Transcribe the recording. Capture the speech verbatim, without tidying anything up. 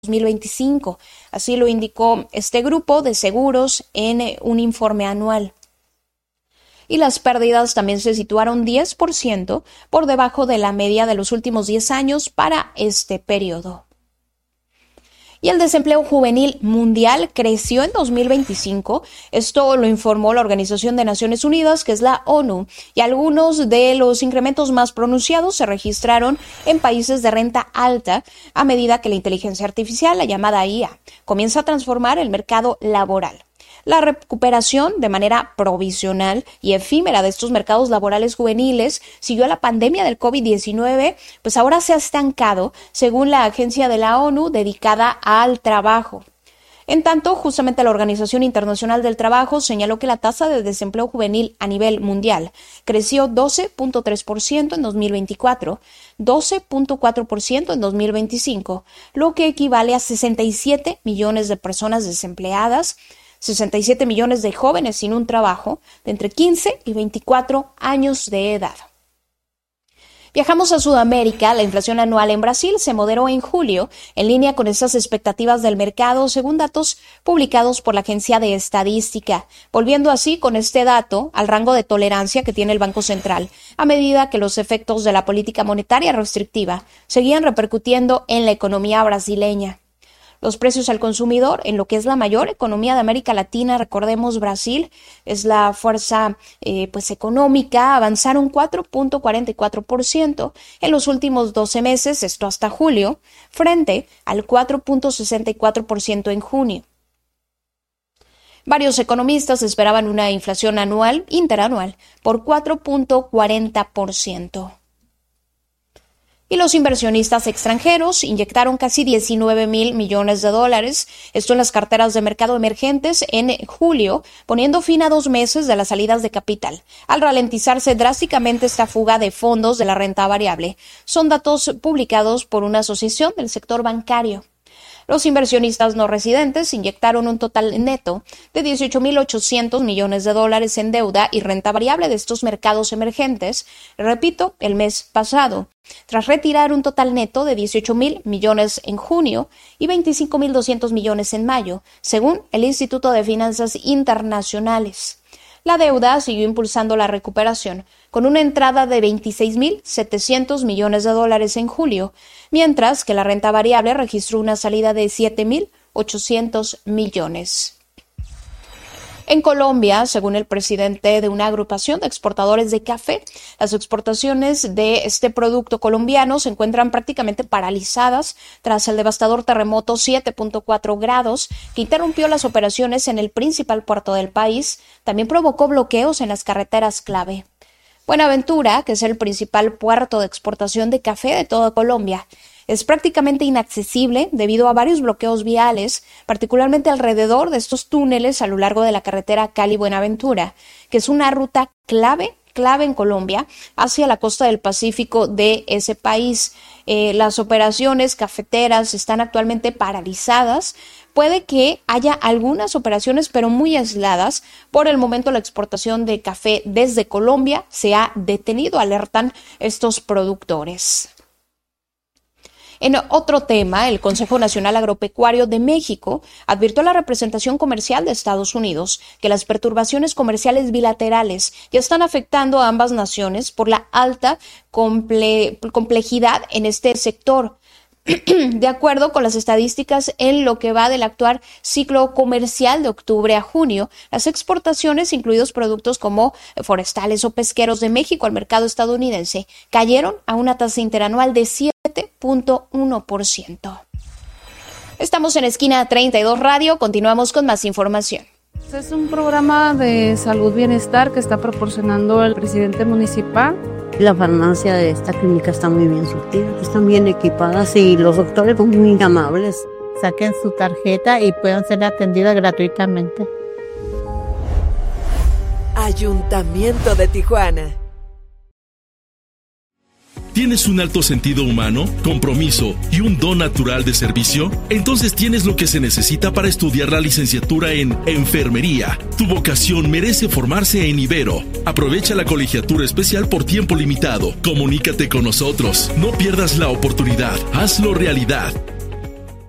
dos mil veinticinco. Así lo indicó este grupo de seguros en un informe anual. Y las pérdidas también se situaron diez por ciento por debajo de la media de los últimos diez años para este periodo. Y el desempleo juvenil mundial creció en dos mil veinticinco. Esto lo informó la Organización de Naciones Unidas, que es la ONU, y algunos de los incrementos más pronunciados se registraron en países de renta alta a medida que la inteligencia artificial, la llamada I A, comienza a transformar el mercado laboral. La recuperación de manera provisional y efímera de estos mercados laborales juveniles siguió a la pandemia del COVID diecinueve, pues ahora se ha estancado, según la agencia de la ONU dedicada al trabajo. En tanto, justamente la Organización Internacional del Trabajo señaló que la tasa de desempleo juvenil a nivel mundial creció doce punto tres por ciento en dos mil veinticuatro, doce punto cuatro por ciento en dos mil veinticinco, lo que equivale a sesenta y siete millones de personas desempleadas, sesenta y siete millones de jóvenes sin un trabajo de entre quince y veinticuatro años de edad. Viajamos a Sudamérica. La inflación anual en Brasil se moderó en julio, en línea con esas expectativas del mercado, según datos publicados por la Agencia de Estadística, volviendo así con este dato al rango de tolerancia que tiene el Banco Central, a medida que los efectos de la política monetaria restrictiva seguían repercutiendo en la economía brasileña. Los precios al consumidor en lo que es la mayor economía de América Latina, recordemos Brasil, es la fuerza eh, pues económica, avanzaron cuatro punto cuarenta y cuatro por ciento en los últimos doce meses, esto hasta julio, frente al cuatro punto sesenta y cuatro por ciento en junio. Varios economistas esperaban una inflación anual, interanual, por cuatro punto cuarenta por ciento. Y los inversionistas extranjeros inyectaron casi diecinueve mil millones de dólares, esto en las carteras de mercado emergentes en julio, poniendo fin a dos meses de las salidas de capital, al ralentizarse drásticamente esta fuga de fondos de la renta variable. Son datos publicados por una asociación del sector bancario. Los inversionistas no residentes inyectaron un total neto de dieciocho mil ochocientos millones de dólares en deuda y renta variable de estos mercados emergentes, repito, el mes pasado, tras retirar un total neto de dieciocho mil millones en junio y veinticinco mil doscientos millones en mayo, según el Instituto de Finanzas Internacionales. La deuda siguió impulsando la recuperación, con una entrada de veintiséis mil setecientos millones de dólares en julio, mientras que la renta variable registró una salida de siete mil ochocientos millones. En Colombia, según el presidente de una agrupación de exportadores de café, las exportaciones de este producto colombiano se encuentran prácticamente paralizadas tras el devastador terremoto siete punto cuatro grados que interrumpió las operaciones en el principal puerto del país. También provocó bloqueos en las carreteras clave. Buenaventura, que es el principal puerto de exportación de café de toda Colombia, es prácticamente inaccesible debido a varios bloqueos viales, particularmente alrededor de estos túneles a lo largo de la carretera Cali-Buenaventura, que es una ruta clave, clave en Colombia, hacia la costa del Pacífico de ese país. Eh, las operaciones cafeteras están actualmente paralizadas. Puede que haya algunas operaciones, pero muy aisladas. Por el momento, la exportación de café desde Colombia se ha detenido, alertan estos productores. En otro tema, el Consejo Nacional Agropecuario de México advirtió a la representación comercial de Estados Unidos que las perturbaciones comerciales bilaterales ya están afectando a ambas naciones por la alta comple- complejidad en este sector. De acuerdo con las estadísticas, en lo que va del actual ciclo comercial de octubre a junio, las exportaciones, incluidos productos como forestales o pesqueros de México al mercado estadounidense, cayeron a una tasa interanual de siete punto uno por ciento. Estamos en Esquina treinta y dos Radio, continuamos con más información. Es un programa de salud bienestar que está proporcionando el presidente municipal. La farmacia de esta clínica está muy bien surtida, están bien equipadas y los doctores son muy amables. Saquen su tarjeta y puedan ser atendidas gratuitamente. Ayuntamiento de Tijuana. ¿Tienes un alto sentido humano, compromiso y un don natural de servicio? Entonces tienes lo que se necesita para estudiar la licenciatura en Enfermería. Tu vocación merece formarse en Ibero. Aprovecha la colegiatura especial por tiempo limitado. Comunícate con nosotros. No pierdas la oportunidad. Hazlo realidad.